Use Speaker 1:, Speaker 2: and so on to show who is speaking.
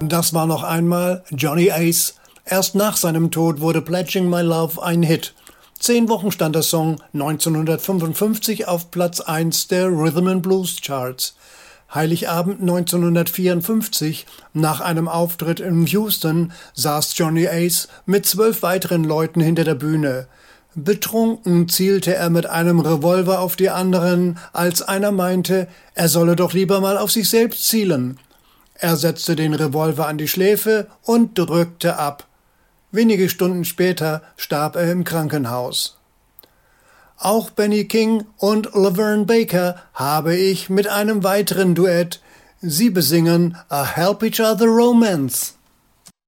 Speaker 1: Das war noch einmal Johnny Ace. Erst nach seinem Tod wurde Pledging My Love ein Hit. 10 Wochen stand der Song 1955 auf Platz 1 der Rhythm and Blues Charts. Heiligabend 1954, nach einem Auftritt in Houston, saß Johnny Ace mit 12 weiteren Leuten hinter der Bühne. Betrunken zielte er mit einem Revolver auf die anderen, als einer meinte, er solle doch lieber mal auf sich selbst zielen. Er setzte den Revolver an die Schläfe und drückte ab. Wenige Stunden später starb er im Krankenhaus. Auch Benny King und Laverne Baker habe ich mit einem weiteren Duett. Sie besingen A Help Each Other Romance.